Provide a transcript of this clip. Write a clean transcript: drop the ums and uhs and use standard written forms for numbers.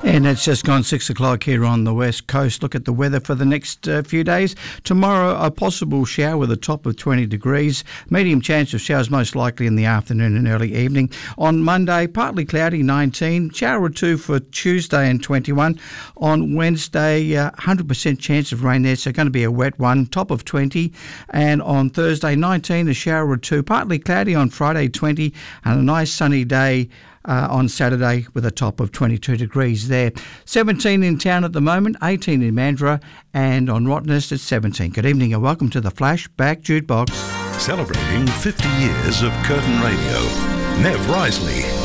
And it's just gone 6 o'clock here on the West Coast. Look at the weather for the next few days. Tomorrow, a possible shower with a top of 20 degrees. Medium chance of showers most likely in the afternoon and early evening. On Monday, partly cloudy, 19. Shower or two for Tuesday and 21. On Wednesday, 100% chance of rain there, so going to be a wet one, top of 20. And on Thursday, 19, a shower or two. Partly cloudy on Friday, 20. And a nice sunny day on Saturday with a top of 22 degrees there. 17 in town at the moment, 18 in Mandurah, and on Rottnest it's 17. Good evening and welcome to the Flashback Jukebox. Celebrating 50 years of Curtin Radio. Nev Risley.